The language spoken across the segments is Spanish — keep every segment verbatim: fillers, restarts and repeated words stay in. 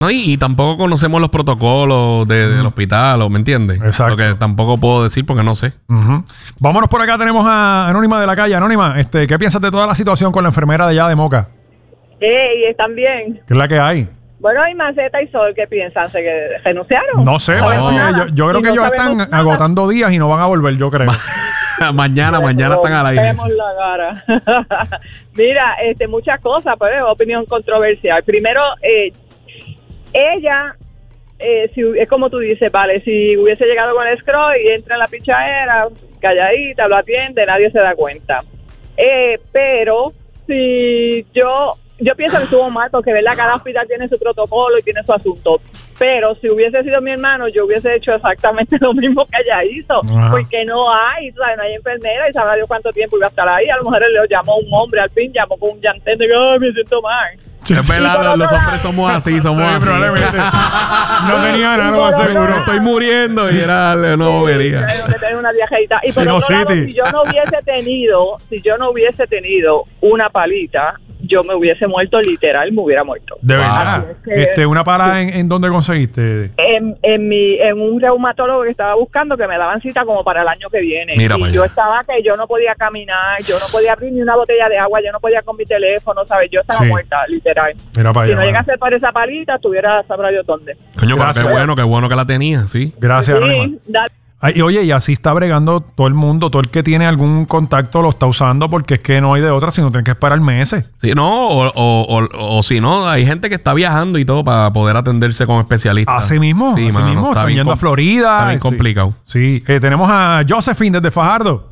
No, y, y tampoco conocemos los protocolos de, del hospital, ¿me entiendes? Exacto. Lo que tampoco puedo decir porque no sé. Uh-huh. Vámonos por acá, tenemos a Anónima de la calle. Anónima, este, ¿qué piensas de toda la situación con la enfermera de allá de Moca? Ey, ¿están bien? ¿Qué es la que hay? Bueno, y Maceta y Sol, ¿qué piensan? ¿Se que renunciaron? No sé, no parece que yo, yo creo y que no ellos están nada. agotando días y no van a volver, yo creo. mañana, mañana están al aire. Vemos la cara. Mira, este, muchas cosas, pero es opinión controversial. Primero, eh, ella, eh, si, es como tú dices, vale, si hubiese llegado con el scroll y entra en la pichadera, calladita, lo atiende, nadie se da cuenta. Eh, pero si yo, yo pienso que estuvo mal porque, ¿verdad? Cada hospital tiene su protocolo y tiene su asunto. Pero si hubiese sido mi hermano, yo hubiese hecho exactamente lo mismo que ella hizo. Ajá. Porque no hay, ¿sabes? No hay enfermera y sabrá Dios cuánto tiempo iba a estar ahí. A lo mejor le llamó un hombre, al fin llamó con un llantén de que, ay, me siento mal. Sí, es verdad, los, los hombres somos así, somos sí, así. Probablemente. No tenía nada más seguro. Estoy muriendo y era una bobería. Sí, una viajeita. Y por otro lado, si yo no hubiese tenido, si yo no hubiese tenido una palita, yo me hubiese muerto literal, me hubiera muerto. De verdad. Es que, este, ¿una pala sí. en, en dónde conseguiste? En, en mi, en un reumatólogo que estaba buscando, que me daban cita como para el año que viene. Mira y yo estaba que yo no podía caminar, yo no podía abrir ni una botella de agua, yo no podía con mi teléfono, ¿sabes? Yo estaba sí. muerta, literal. Mira para si allá, no llegase por esa palita, estuviera sabrá yo dónde. Coño, pero qué bueno, qué bueno que la tenía, sí. Gracias, sí, Anónima. Dale. Ay, y oye, y así está bregando todo el mundo, todo el que tiene algún contacto lo está usando porque es que no hay de otra, sino tienen que esperar meses. Sí, no, o, o, o, o si no, hay gente que está viajando y todo para poder atenderse con especialistas. Así mismo, sí, así mano, mismo, están yendo a Florida. Está bien complicado. Sí, sí. Eh, tenemos a Josephine desde Fajardo.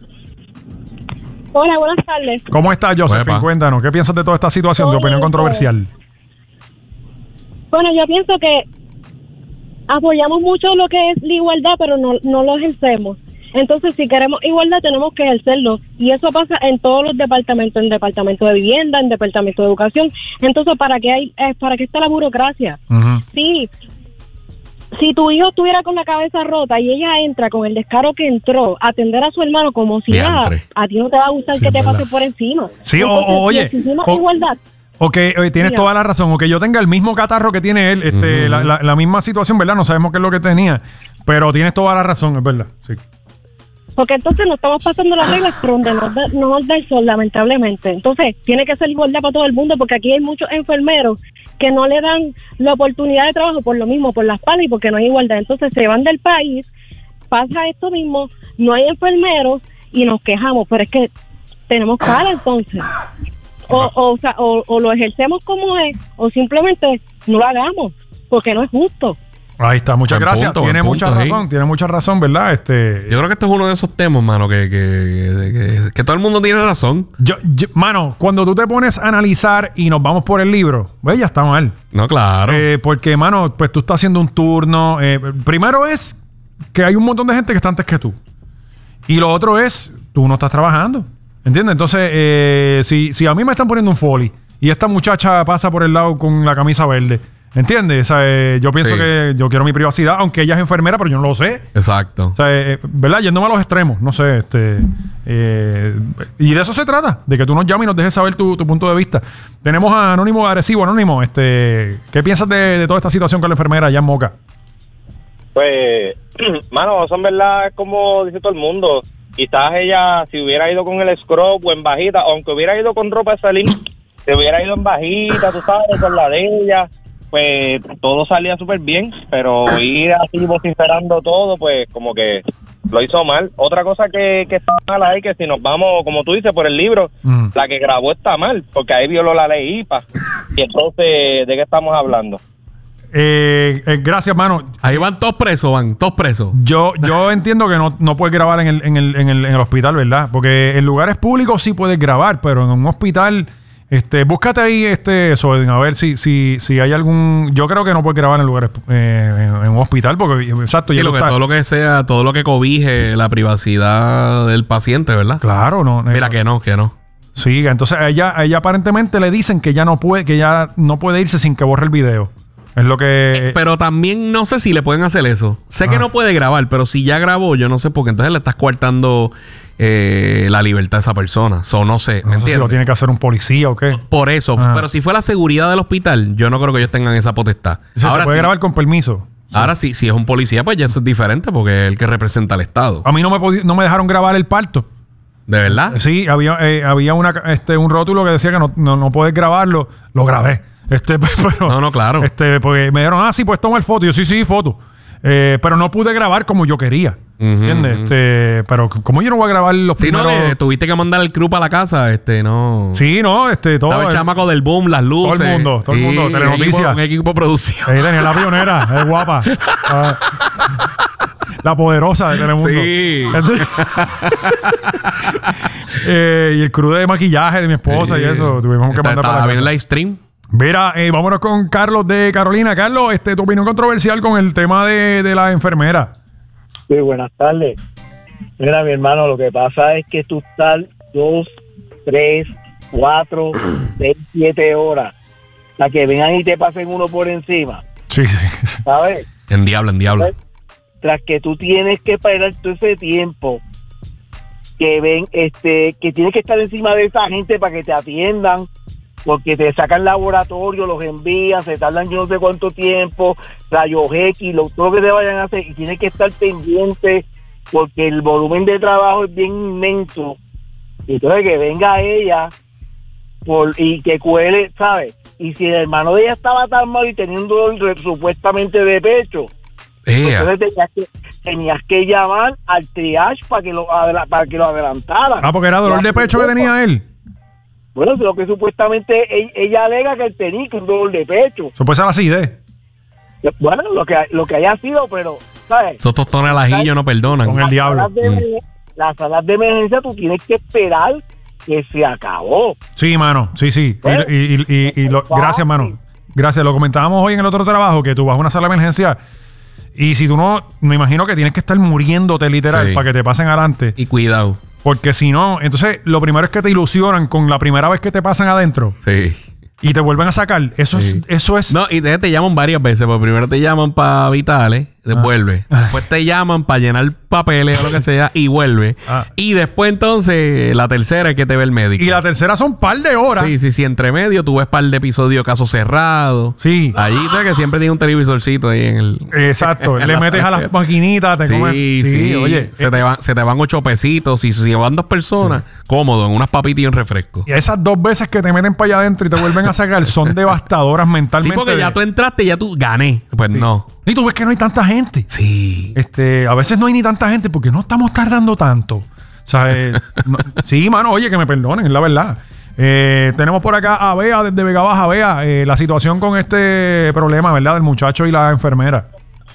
Hola, buenas tardes. ¿Cómo estás, Josephine? Uepa. Cuéntanos, ¿qué piensas de toda esta situación Oye, de opinión controversial? Bueno, yo pienso que apoyamos mucho lo que es la igualdad, pero no, no lo ejercemos. Entonces, si queremos igualdad, tenemos que ejercerlo. Y eso pasa en todos los departamentos, en departamento de vivienda, en departamento de educación. Entonces, ¿para qué hay, eh, para qué está la burocracia? Uh-huh. Sí. Si tu hijo estuviera con la cabeza rota y ella entra con el descaro que entró a atender a su hermano como si nada, a ti no te va a gustar sí, que te verdad. pase por encima. Sí, Entonces, o, o oye, si exigimos o, igualdad. O que oye, tienes Mira. toda la razón, o que yo tenga el mismo catarro que tiene él, este, uh-huh. la, la, la misma situación, ¿verdad? No sabemos qué es lo que tenía, pero tienes toda la razón, es verdad. Sí. Porque entonces nos estamos pasando las reglas por donde nos da, nos da el sol, lamentablemente. Entonces, tiene que ser igualdad para todo el mundo, porque aquí hay muchos enfermeros que no le dan la oportunidad de trabajo por lo mismo, por las palas y porque no hay igualdad. Entonces, se van del país, pasa esto mismo, no hay enfermeros y nos quejamos, pero es que tenemos pala entonces. O, o, o, sea, o, o lo ejercemos como es, o simplemente no lo hagamos, porque no es justo. Ahí está, muchas buen gracias. Punto, tiene mucha punto, razón, sí. tiene mucha razón, ¿verdad? Este, yo creo que esto es uno de esos temas, mano, que, que, que, que todo el mundo tiene razón. Yo, yo, mano, cuando tú te pones a analizar y nos vamos por el libro, pues ya está mal. No, claro. Eh, porque, mano, pues tú estás haciendo un turno. Eh, primero es que hay un montón de gente que está antes que tú. Y lo otro es, tú no estás trabajando. ¿Entiendes? Entonces, eh, si, si a mí me están poniendo un foley y esta muchacha pasa por el lado con la camisa verde, ¿entiendes? O sea, eh, yo pienso sí. que yo quiero mi privacidad, aunque ella es enfermera, pero yo no lo sé. Exacto. O sea, eh, ¿verdad? Yéndome a los extremos, no sé. este eh, Y de eso se trata, de que tú nos llames y nos dejes saber tu, tu punto de vista. Tenemos a Anónimo Agresivo. Anónimo, este, ¿qué piensas de, de toda esta situación con la enfermera allá en Moca? Pues, mano, son verdad, como dice todo el mundo. Quizás ella, si hubiera ido con el scrub o en bajita, aunque hubiera ido con ropa de salir, si hubiera ido en bajita, tú sabes, con la de ella, pues todo salía súper bien, pero ir así vociferando todo, pues como que lo hizo mal. Otra cosa que, que está mal ahí, que si nos vamos, como tú dices, por el libro, mm. la que grabó está mal, porque ahí violó la ley I P A. Y entonces, ¿de qué estamos hablando? Eh, eh, gracias, mano. Ahí van todos presos, van todos presos. Yo, yo entiendo que no, no puedes grabar en el, en, el, en, el, en el hospital, ¿verdad? Porque en lugares públicos sí puedes grabar, pero en un hospital, este, búscate ahí este eso, a ver si, si, si hay algún. Yo creo que no puedes grabar en lugares eh, en, en un hospital, porque exacto, sí, ya lo que, todo lo que sea, todo lo que cobije la privacidad del paciente, ¿verdad? Claro, no. Mira no. que no, que no. Sí, entonces a ella, a ella aparentemente le dicen que ya no puede, que ya no puede irse sin que borre el video. Es lo que... Pero también no sé si le pueden hacer eso. Sé que Ah. no puede grabar, pero si ya grabó, yo no sé por qué entonces le estás coartando eh, la libertad a esa persona. So, no sé, ¿me no sé si entiendes? lo tiene que hacer un policía o qué. Por eso. Ah. Pero si fue la seguridad del hospital, yo no creo que ellos tengan esa potestad. O sea, Ahora se puede sí, grabar con permiso. ahora sí, si es un policía, pues ya eso es diferente porque es el que representa al Estado. A mí no me, podi- no me dejaron grabar el parto. ¿De verdad? Sí, había, eh, había una, este, un rótulo que decía que no, no, no puedes grabarlo. Lo grabé. Este, pero, No, no, claro. Este, porque me dijeron, ah, sí, pues toma el foto. Y yo, sí, sí, foto. Eh, pero no pude grabar como yo quería. Ujú, ¿Entiendes? ujú. Este, pero como yo no voy a grabar los Si no, primeros... eh, tuviste que mandar el crew para la casa, este, no. Sí, no, este, todo. Estaba el chamaco del boom, las luces. Todo el mundo, todo el mundo, Sí, Telenoticia. Un equipo, un equipo de producción. Ahí tenía la pionera, es guapa. Ah, la poderosa de Telemundo. Sí. Entonces- Eh, y el crew de maquillaje de mi esposa y eso, tuvimos que Está- mandar estaba para la bien el casa. live stream. Mira, eh, vámonos con Carlos de Carolina. Carlos, este, tu opinión controversial con el tema de, de la enfermera. Sí, buenas tardes. Mira, mi hermano, lo que pasa es que tú estás dos, tres, cuatro, seis, siete horas. La que vengan y te pasen uno por encima, Sí, sí. ¿sabes? En diablo, en diablo. Tras que tú tienes que esperar todo ese tiempo, que ven, este, que tienes que estar encima de esa gente para que te atiendan, porque te sacan laboratorio, los envían, se tardan yo no sé cuánto tiempo, rayos X, lo, todo lo que te vayan a hacer, y tienes que estar pendiente porque el volumen de trabajo es bien inmenso. Y entonces que venga ella por y que cuele, ¿sabes? Y si el hermano de ella estaba tan mal y tenía un dolor re- supuestamente de pecho, pues Ea. entonces tenías que, tenías que llamar al triage para que lo adela- para que lo adelantaran. Ah, porque era dolor de pecho que tenía él. Bueno, lo que supuestamente ella, ella alega que él tenía que un dolor de pecho. Eso puede ser acidez. Bueno, lo que lo que haya sido, pero ¿sabes? Esos tostones al ajillo no perdonan. Con el Las diablo. salas de Mm. emergen- Las salas de emergencia tú tienes que esperar que se acabó. Sí, mano. Sí, sí. ¿Eh? Y, y- y- y- y lo- gracias, mano. Gracias. Lo comentábamos hoy en el otro trabajo, que tú vas a una sala de emergencia y si tú no, me imagino que tienes que estar muriéndote literal Sí. para que te pasen adelante. Y cuidado. Porque si no, entonces lo primero es que te ilusionan con la primera vez que te pasan adentro Sí. y te vuelven a sacar. Eso Sí. es, eso es. No, y te, te llaman varias veces. Porque primero te llaman para vitales, Ah. vuelve. Después te llaman para llenar papeles o lo que sea y vuelve. Ah. Y después entonces la tercera es que te ve el médico. Y la tercera son par de horas. Sí, sí, sí. Entre medio tú ves par de episodios caso cerrado. Sí. Allí sabes que siempre tiene un televisorcito ahí en el... Exacto. Le metes a las maquinitas, te Sí, comes. sí, oye. Se, eh, te van, se te van ocho pesitos. Y si van dos personas, cómodo, en unas papitas y un refresco. Y esas dos veces que te meten para allá adentro y te vuelven a sacar son devastadoras Sí, mentalmente. porque ya tú entraste y ya tú gané. Pues Sí. no. Y tú ves que no hay tanta gente. Sí. Este, a veces no hay ni tanta gente porque no estamos tardando tanto. O sea, eh, no- sí, mano, oye, que me perdonen, es la verdad. Eh, tenemos por acá a Bea desde Vega Baja. Bea, eh, la situación con este problema, ¿verdad? Del muchacho y la enfermera.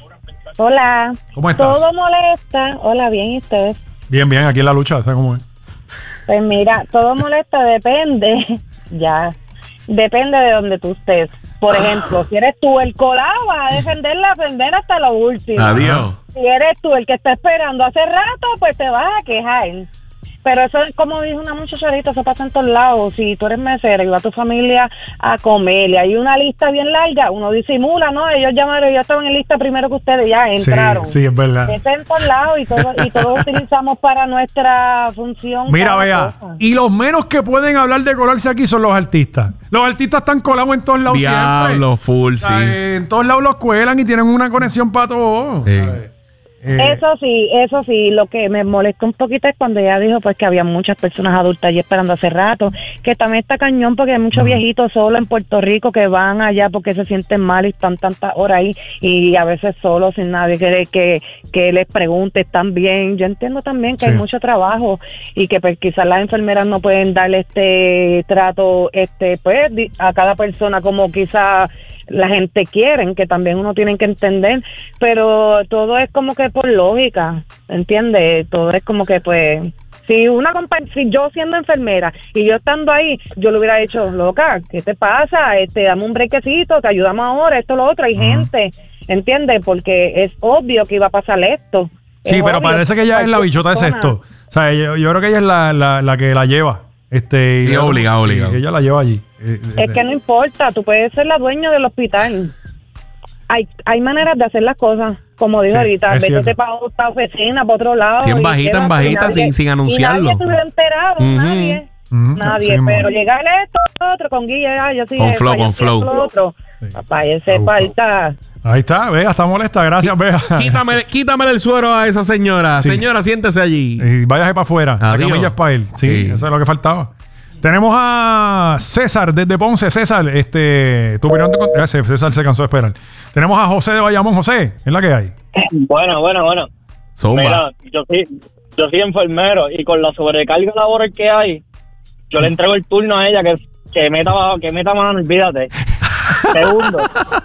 Hola. ¿Cómo estás? Todo molesta. Hola, bien, ¿y ustedes? Bien, bien, aquí en la lucha, ¿sabes cómo es? Pues mira, todo molesta depende, ya, depende de donde tú estés. Por ejemplo, si eres tú el colado, vas a defenderla, defender hasta lo último. Adiós. Si eres tú el que está esperando hace rato, pues te vas a quejar. Pero eso es como dijo una muchacha ahorita, eso pasa en todos lados. Si tú eres mesero y va a tu familia a comer y hay una lista bien larga, uno disimula, ¿no? Ellos llamaron, ya estaban en lista primero que ustedes, ya entraron. Sí, sí, es verdad. Eso en todos lados y todo, y todos utilizamos para nuestra función. Mira, cada Bea, cosa. y los menos que pueden hablar de colarse aquí son los artistas. Los artistas están colados en todos lados Diablo, siempre. full, O sí. sea, eh, en todos lados los cuelan y tienen una conexión para todo. Sí. ¿sabes? Eh, Eso sí, eso sí, lo que me molestó un poquito es cuando ella dijo pues que había muchas personas adultas allí esperando hace rato, que también está cañón porque hay muchos viejitos solos en Puerto Rico que van allá porque se sienten mal y están tantas horas ahí y a veces solos sin nadie que, que, que les pregunte, ¿están bien? Yo entiendo también que Sí. hay mucho trabajo y que pues quizás las enfermeras no pueden darle este trato este pues di- a cada persona como quizás la gente quiere, que también uno tiene que entender, pero todo es como que por lógica, ¿entiendes? Todo es como que pues si una compa- si yo siendo enfermera y yo estando ahí, yo le hubiera dicho, loca, ¿qué te pasa? Este, dame un brequecito, te ayudamos ahora, esto, lo otro, hay Ajá. gente, ¿entiendes? Porque es obvio que iba a pasar esto. Sí, Es pero obvio. parece que ella es la Cualquier bichota de persona. sexto. O sea, yo, yo creo que ella es la, la, la que la lleva. Este, Sí, y- obligado, sí, obligado. ella la lleva allí. Eh, Es eh, que no importa, tú puedes ser la dueña del hospital. hay, hay maneras de hacer las cosas, como dijo Sí, ahorita, es vete cierto. para otra oficina, para otro lado. Sí, en y bajita, en quédate, bajita, y nadie- sin- sin y anunciarlo. nadie estuviera enterado, Ujú. nadie. Ujú, Nadie, sí, pero mo. llegarle esto, otro, con Guille, ah, yo soy Con esta, flow, yo con soy flow. esto, otro. Sí. Papá, ese falta. Ahí está, Vega, está molesta. Gracias, Vega. Quítame, quítamele el suero a esa señora. Sí. Señora, siéntese allí. Y váyase para afuera. La Adiós. camilla es para él. Sí, Sí. eso es lo que faltaba. Tenemos a César desde Ponce. César, este, tu opinión. De, ese, César se cansó de esperar. Tenemos a José de Bayamón. José, es la que hay. Bueno, bueno, bueno. Zumba. Mira, yo soy, yo soy enfermero y con la sobrecarga laboral que hay, yo le entrego el turno a ella que, que meta que meta mano, olvídate. Segundo.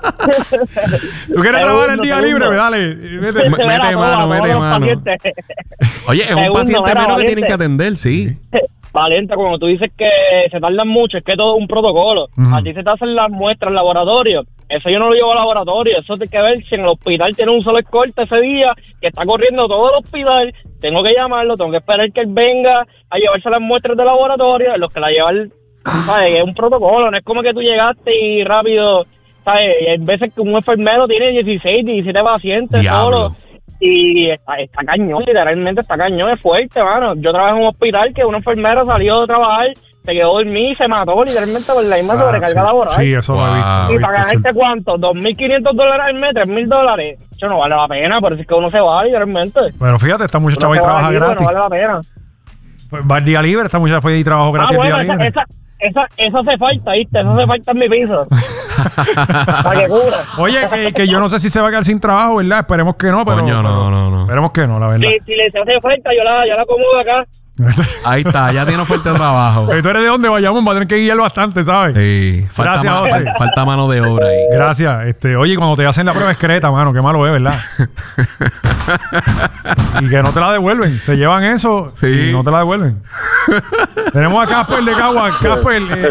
¿Tú quieres trabajar el día segundo. libre? Dale. Vete. Me- mete mano, mete mano. Oye, es un Segundo, paciente mira, menos que valiente. tienen que atender, sí. Valiente, como tú dices que se tardan mucho, es que todo es un protocolo. Ujú. A ti se te hacen las muestras en laboratorio. Eso yo no lo llevo al laboratorio. Eso tiene que ver si en el hospital tiene un solo escolta ese día, que está corriendo todo el hospital. Tengo que llamarlo, tengo que esperar que él venga a llevarse las muestras del laboratorio. Los que la llevan, ¿sabes? Es un protocolo. No es como que tú llegaste y rápido, ¿sabes? Hay veces que un enfermero tiene dieciséis, diecisiete pacientes Diablo. solo. Y está, está cañón, literalmente está cañón, es fuerte, mano. Yo trabajo en un hospital que una enfermera salió de trabajar, se quedó dormida y se mató literalmente por la misma Ah, sobrecarga sí. laboral. Sí, eso lo he visto. Wow. lo he Y visto, para sí. ganarte cuánto, dos mil quinientos dólares al mes, tres mil dólares. Eso no vale la pena, por eso es que uno se va literalmente. Pero fíjate, esta muchacha Uno va y se va trabaja aquí, gratis. No vale la pena. Pues va el día libre, esta muchacha fue y trabajó Ah, gratis el bueno, día esa, libre. esa, esa, eso hace falta, ¿viste? Eso hace falta en mi piso. Para que cubra. Oye, que, que yo no sé si se va a quedar sin trabajo, ¿verdad? Esperemos que no, pero. Coño, no, pero- no, no. Esperemos que no, la verdad. Si, si les hace falta, yo la, yo la acomodo acá. Ahí está, ya tiene oferta de trabajo. Pero tú eres de dónde vayamos, va a tener que guiar bastante, ¿sabes? Sí, falta, Gracias, ma- José. fal- falta mano de obra ahí. Gracias. Este, oye, cuando te hacen la prueba excreta, mano, qué malo es, ¿verdad? Y que no te la devuelven. Se llevan eso Sí. y no te la devuelven. Tenemos a Casper de Cagua. Casper, eh,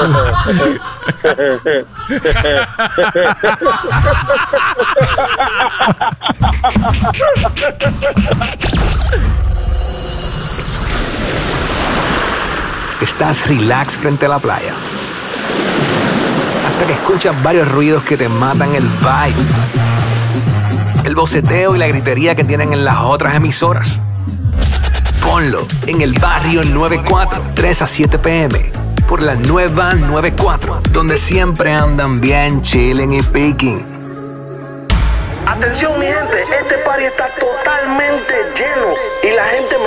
Estás relax frente a la playa. Hasta que escuchas varios ruidos que te matan el vibe. El boceteo y la gritería que tienen en las otras emisoras. Ponlo en el barrio noventa y cuatro, tres a siete p m por la nueva noventa y cuatro, donde siempre andan bien chilling y picking. Atención mi gente, este party está totalmente lleno y la gente me